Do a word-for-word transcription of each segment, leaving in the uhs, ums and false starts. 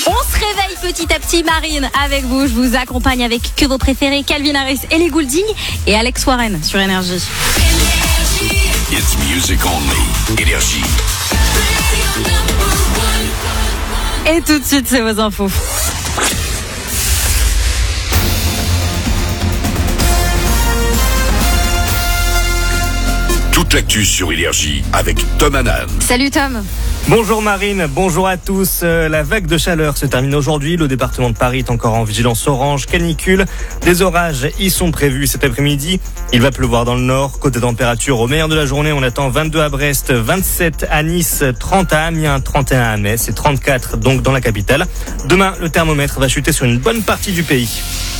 On se réveille petit à petit, Marine, avec vous. Je vous accompagne avec que vos préférés, Calvin Harris, Ellie Goulding et Alex Warren sur Énergie. It's music only. Énergie. Et tout de suite, c'est vos infos. Toute l'actu sur Énergie avec Tom Hanan. Salut Tom. Bonjour Marine, bonjour à tous. Euh, la vague de chaleur se termine aujourd'hui. Le département de Paris est encore en vigilance orange, canicule. Des orages y sont prévus cet après-midi. Il va pleuvoir dans le nord. Côté température, au meilleur de la journée, on attend vingt-deux à Brest, vingt-sept à Nice, trente à Amiens, trente et un à Metz et trente-quatre donc dans la capitale. Demain, le thermomètre va chuter sur une bonne partie du pays.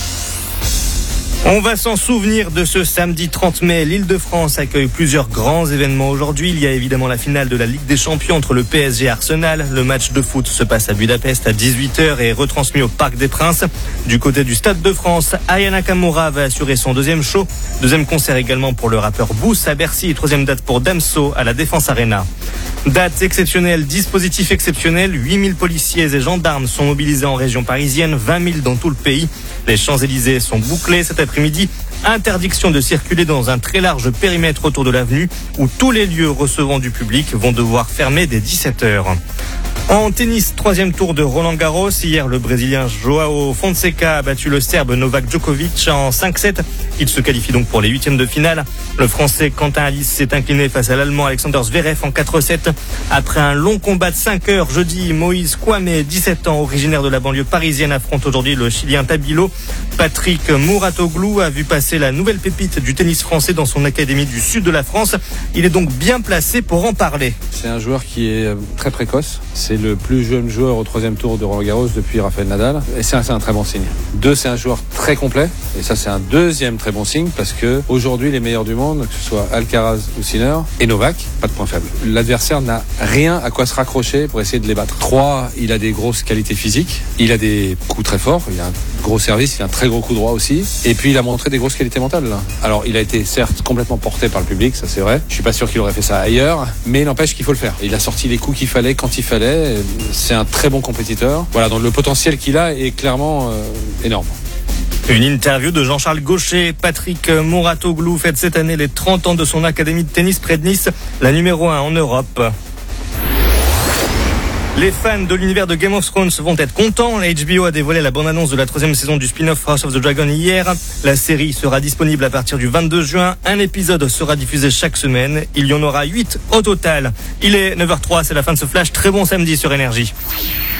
On va s'en souvenir de ce samedi trente mai. L'Île-de-France accueille plusieurs grands événements aujourd'hui. Il y a évidemment la finale de la Ligue des Champions entre le P S G et Arsenal. Le match de foot se passe à Budapest à dix-huit heures et est retransmis au Parc des Princes. Du côté du Stade de France, Aya Nakamura va assurer son deuxième show. Deuxième concert également pour le rappeur Boost à Bercy et troisième date pour Damso à la Défense Arena. Date exceptionnelle, dispositif exceptionnel. huit mille policiers et gendarmes sont mobilisés en région parisienne, vingt mille dans tout le pays. Les Champs-Élysées sont bouclés cet après-midi. Interdiction de circuler dans un très large périmètre autour de l'avenue où tous les lieux recevant du public vont devoir fermer dès dix-sept heures. En tennis, troisième tour de Roland-Garros. Hier, le Brésilien Joao Fonseca a battu le Serbe Novak Djokovic en cinq sept. Il se qualifie donc pour les huitièmes de finale. Le Français Quentin Alice s'est incliné face à l'Allemand Alexander Zverev en quatre sept. Après un long combat de cinq heures jeudi, Moïse Kwame, dix-sept ans, originaire de la banlieue parisienne, affronte aujourd'hui le Chilien Tabilo. Patrick Mouratoglou a vu passer la nouvelle pépite du tennis français dans son académie du sud de la France. Il est donc bien placé pour en parler. C'est un joueur qui est très précoce. C'est le plus jeune joueur au troisième tour de Roland-Garros depuis Rafael Nadal. Et c'est un, c'est un très bon signe. Deux, c'est un joueur très complet. Et ça, c'est un deuxième très bon signe parce que aujourd'hui, les meilleurs du monde, que ce soit Alcaraz ou Sinner et Novak, pas de point faible. L'adversaire n'a rien à quoi se raccrocher pour essayer de les battre. Trois, il a des grosses qualités physiques. Il a des coups très forts. Il a un gros service. Il a un très gros coup droit aussi. Et puis, il a montré des grosses qualités mentales. Là. Alors, il a été certes complètement porté par le public, ça c'est vrai. Je suis pas sûr qu'il aurait fait ça ailleurs, mais il n'empêche qu'il faut le faire. Il a sorti les coups qu'il fallait quand il fallait. C'est un très bon compétiteur. Voilà, donc le potentiel qu'il a est clairement euh, énorme. Une interview de Jean-Charles Gaucher. Patrick Mouratoglou fête cette année les trente ans de son académie de tennis près de Nice, la numéro un en Europe. Les fans de l'univers de Game of Thrones vont être contents. La H B O a dévoilé la bande-annonce de la troisième saison du spin-off House of the Dragon hier. La série sera disponible à partir du vingt-deux juin. Un épisode sera diffusé chaque semaine. Il y en aura huit au total. Il est neuf heures zéro trois, c'est la fin de ce flash. Très bon samedi sur Énergie.